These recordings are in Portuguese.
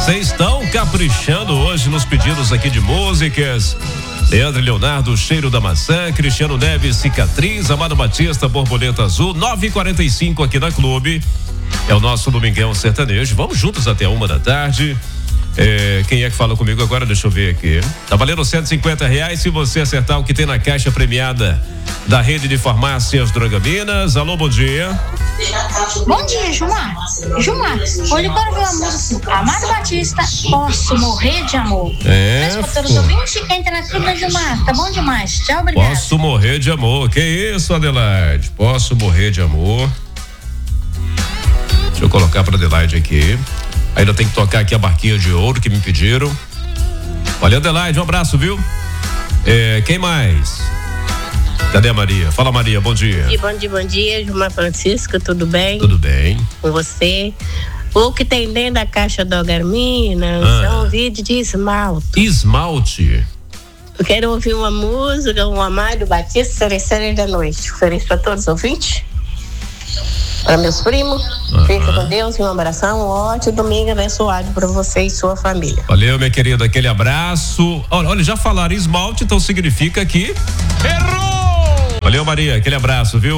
Vocês estão caprichando hoje nos pedidos aqui de músicas. Leandro e Leonardo, Cheiro da Maçã, Cristiano Neves, Cicatriz, Amado Batista, Borboleta Azul, 9h45 aqui na Clube. É o nosso Domingão Sertanejo. Vamos juntos até 1h da tarde. Quem é que fala comigo agora? Deixa eu ver aqui. Tá valendo R$150 se você acertar o que tem na caixa premiada da rede de farmácias Drogaminas. Alô, bom dia. Bom dia, Gilmar. Gilmar, hoje eu quero ver a música Amado Batista, Posso Morrer de Amor. Para todos os ouvintes, entra na Clube da Gilmar. Tá bom demais. Tchau, obrigado. Posso morrer de amor. Que isso, Adelaide? Posso morrer de amor. Deixa eu colocar pra Adelaide aqui. Ainda tem que tocar aqui a Barquinha de Ouro que me pediram. Valeu, Adelaide, um abraço, viu? Quem mais? Cadê a Maria? Fala, Maria, bom dia. Bom dia, Gilmar Francisco, tudo bem? Tudo bem. Com você? O que tem dentro da caixa da Drogaminas é um vídeo de esmalte. Esmalte? Eu quero ouvir uma música, um Amado Batista, Seresteira da Noite. Ofereço para todos os ouvintes. Para meus primos, fica com Deus e um abração, um ótimo domingo abençoado para você e sua família. Valeu, minha querida, aquele abraço. Olha, já falaram esmalte, então significa que errou! Valeu, Maria, aquele abraço, viu?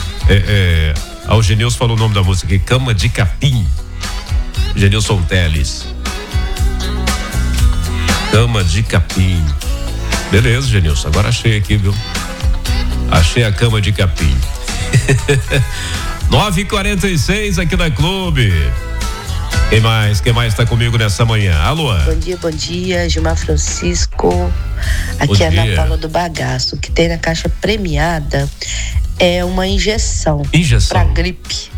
O Genilson falou o nome da música aqui, Cama de Capim. Genilson Teles. Cama de Capim. Beleza, Genilson, agora achei aqui, viu? Achei a Cama de Capim. 9h46 aqui na Clube. Quem mais tá comigo nessa manhã? Alô? Bom dia, Gilmar Francisco. Aqui é a Ana Paula do Bagaço. O que tem na caixa premiada é uma injeção. Pra gripe.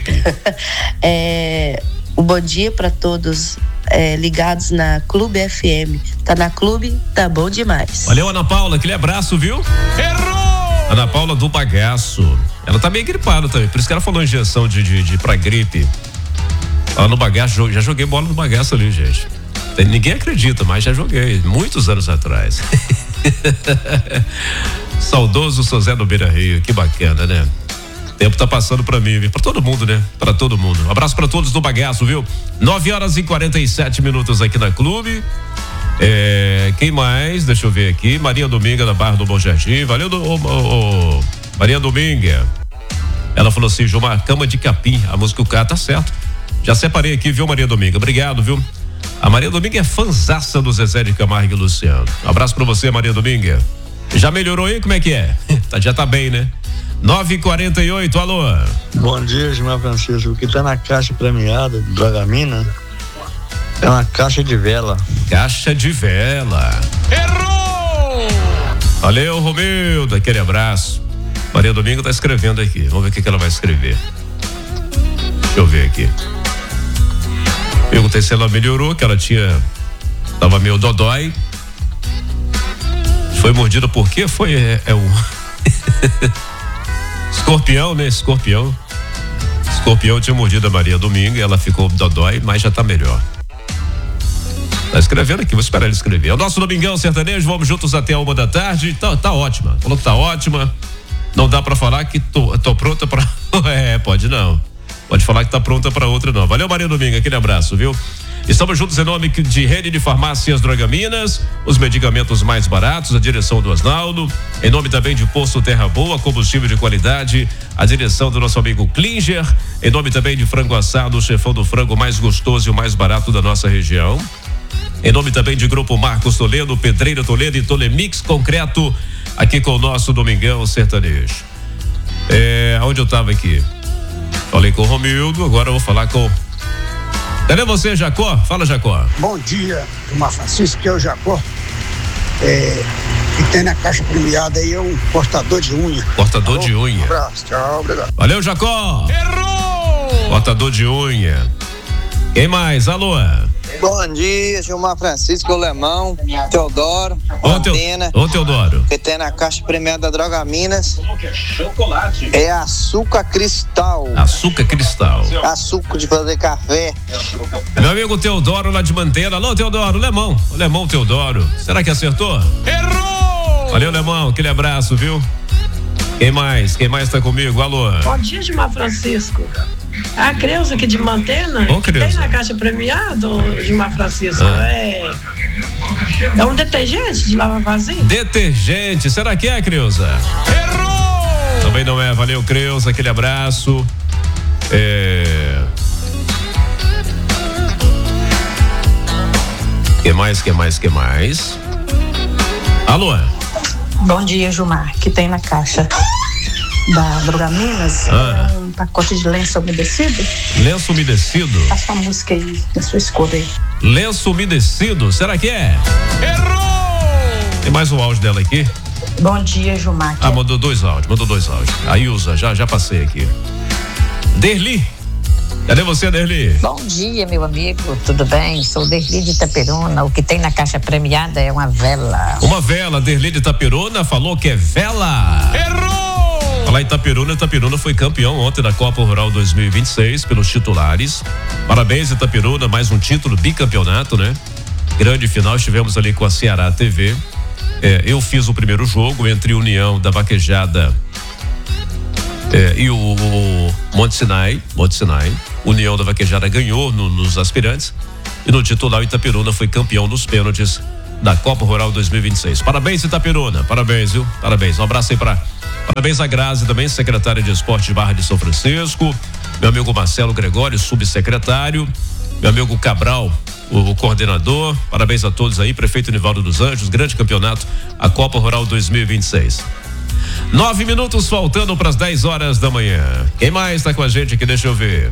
Um bom dia para todos ligados na Clube FM. Tá na Clube, tá bom demais. Valeu, Ana Paula, aquele abraço, viu? Errou! Ana Paula do Bagaço. Ela tá meio gripada também, por isso que ela falou injeção de pra gripe. Lá no Bagaço, já joguei bola no Bagaço ali, gente. Ninguém acredita, mas já joguei, muitos anos atrás. Saudoso Sozé do Beira Rio, que bacana, né? O tempo tá passando pra mim, pra todo mundo, né? Pra todo mundo. Um abraço pra todos do Bagaço, viu? 9h47 aqui na Clube. Quem mais? Deixa eu ver aqui. Maria Dominga da Barra do Bom Jardim. Valeu, Maria Dominga. Ela falou assim, Gilmar, Cama de Capim. A música o cara tá certo. Já separei aqui, viu, Maria Dominga? Obrigado, viu? A Maria Dominga é fanzaça do Zezé de Camargo e Luciano. Um abraço pra você, Maria Dominga. Já melhorou aí? Como é que é? Já tá bem, né? 9h48, alô. Bom dia, Gilmar Francisco. O que tá na caixa premiada do Dragamina é uma caixa de vela. Caixa de vela. Errou! Valeu, Romildo, aquele abraço. Maria Domingo tá escrevendo aqui. Vamos ver o que ela vai escrever. Deixa eu ver aqui. Perguntei se ela melhorou, que ela tava meio dodói. Foi mordida por quê? Foi um escorpião, né? Escorpião tinha mordido a Maria Domingo e ela ficou dodói, mas já tá melhor. Tá escrevendo aqui, vou esperar ele escrever. É o nosso Domingão Sertanejo, vamos juntos até 1h da tarde. Tá ótima, falou que tá ótima. Não dá pra falar que tô pronta pra... pode não. Pode falar que tá pronta pra outra não. Valeu, Maria Domingo, aquele abraço, viu? Estamos juntos em nome de Rede de Farmácias Drogaminas, os medicamentos mais baratos, a direção do Osnaldo, em nome também de Posto Terra Boa, combustível de qualidade, a direção do nosso amigo Klinger, em nome também de Frango Assado, o chefão do frango mais gostoso e o mais barato da nossa região. Em nome também de Grupo Marcos Toledo, Pedreira Toledo e Tolemix Concreto, aqui com o nosso Domingão Sertanejo. Onde eu tava aqui? Falei com o Romildo, agora eu vou falar com... Cadê você, Jacó? Fala, Jacó. Bom dia, Gilmar Francisco, que é o Jacó. Que tem na caixa premiada aí é um cortador de unha. Cortador de unha. Um abraço, tchau, obrigado. Valeu, Jacó. Errou! Cortador de unha. Quem mais? Alô? Bom dia, Gilmar Francisco, Lemão, Teodoro, Antena. Ô, Teodoro. Que tem na caixa premiada da Drogaminas. É açúcar cristal. Açúcar cristal. Açúcar de fazer café. Meu amigo Teodoro lá de Manteira. Alô, Teodoro, Lemão. O Lemão Teodoro. Será que acertou? Errou! Valeu, Lemão, aquele abraço, viu? Quem mais? Quem mais tá comigo? Alô? Bom dia, Gilmar Francisco. A Creuza aqui de Mantena, tem na caixa premiada, Gilmar Francisco, é um detergente de lavar vasinho? Detergente, será que é, Creuza? Errou! Também não é, valeu, Creuza, aquele abraço. Que mais? Alô? Bom dia, Gilmar. Que tem na caixa da Drogaminas um pacote de lenço umedecido. Lenço umedecido? Passa uma música aí, na sua escolha aí. Lenço umedecido, será que é? Errou! Tem mais um áudio dela aqui? Bom dia, Gilmar. Mandou dois áudios. A Ilza, já passei aqui. Derli. Cadê você, Derli? Bom dia, meu amigo, tudo bem? Sou Derli de Itaperuna. O que tem na caixa premiada é uma vela. Uma vela, Derli de Itaperuna falou que é vela. Errou! Falar em Itaperuna foi campeão ontem da Copa Rural 2026 pelos titulares. Parabéns, Itaperuna, mais um título, bicampeonato, né? Grande final, estivemos ali com a Ceará TV. Eu fiz o primeiro jogo entre União da Vaquejada e o Monte Sinai. União da Vaquejada ganhou nos aspirantes e no titular Itaperuna foi campeão nos pênaltis da Copa Rural 2026. Parabéns, Itaperuna, parabéns, viu? Parabéns, um abraço aí parabéns a Grazi também, secretária de Esporte de Barra de São Francisco, meu amigo Marcelo Gregório, subsecretário, meu amigo Cabral, o coordenador, parabéns a todos aí, prefeito Nivaldo dos Anjos, grande campeonato, a Copa Rural 2026. 9 minutos faltando para as 10 horas da manhã. Quem mais está com a gente aqui? Deixa eu ver.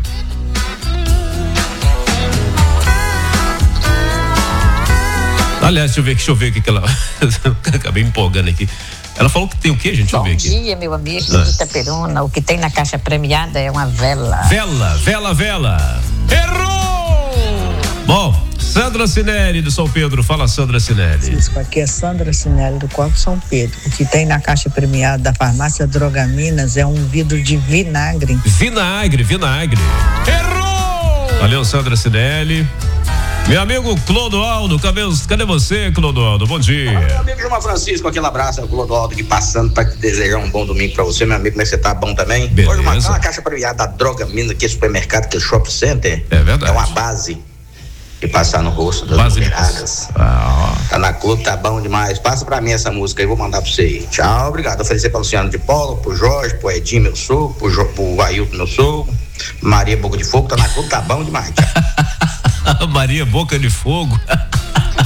Aliás, deixa eu ver o que ela. Acabei me empolgando aqui. Ela falou que tem o quê, gente? Deixa eu ver aqui. Bom dia, meu amigo de Itaperuna. O que tem na caixa premiada é uma vela. Vela. Errou! Bom, Sandra Sinelli de São Pedro. Fala, Sandra Sinelli. Aqui é Sandra Sinelli do Corpo São Pedro. O que tem na caixa premiada da farmácia Drogaminas é um vidro de vinagre. Vinagre. Errou! Valeu, Sandra Sinelli. Meu amigo Clodoaldo, cadê você, Clodoaldo? Bom dia. Olá, meu amigo Gilmar Francisco, aquele abraço, é o Clodoaldo aqui passando para te desejar um bom domingo para você, meu amigo, como é que você tá? Bom também? Beleza. Hoje marcar uma caixa premiada da Drogaminas, que é supermercado, que é shopping center. É verdade. É uma base de passar no rosto das mulheradas. Tá na clube, tá bom demais. Passa pra mim essa música aí, vou mandar pra você aí. Tchau, obrigado. Oferecer pra Luciano de Paula, pro Jorge, pro Edinho, meu sogro, pro Ailton, meu sogro, Maria Boca de Fogo, tá na clube, tá bom demais. Tchau. Maria Boca de Fogo.